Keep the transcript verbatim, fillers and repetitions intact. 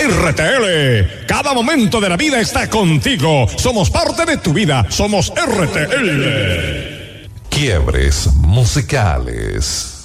R T L. Cada momento de la vida está contigo. Somos parte de tu vida. Somos R T L. Quiebres musicales.